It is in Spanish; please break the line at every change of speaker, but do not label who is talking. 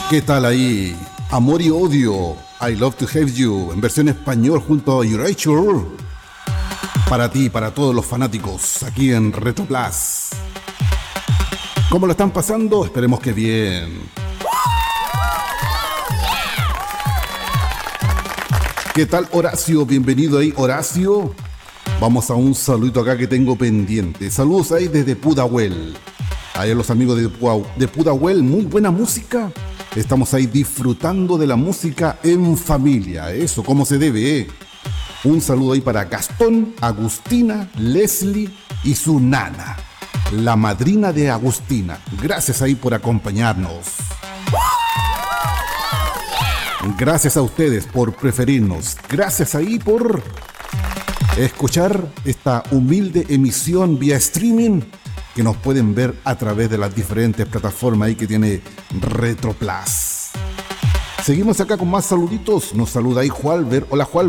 ¿Qué tal ahí? Amor y odio, I Love to Have You, en versión español junto a Erasure. Para ti, para todos los fanáticos, aquí en Retro Plus. ¿Cómo lo están pasando? Esperemos que bien. ¿Qué tal, Horacio? Bienvenido ahí, Horacio. Vamos a un saludito acá que tengo pendiente. Saludos ahí desde Pudahuel. Ahí a los amigos de Pudahuel, muy buena música. Estamos ahí disfrutando de la música en familia. Eso, como se debe, ¿eh? Un saludo ahí para Gastón, Agustina, Leslie y su nana, la madrina de Agustina. Gracias ahí por acompañarnos. Gracias a ustedes por preferirnos. Gracias ahí por escuchar esta humilde emisión vía streaming que nos pueden ver a través de las diferentes plataformas ahí que tiene Retro Plus. Seguimos acá con más saluditos. Nos saluda ahí Jualver. Hola, Jualver.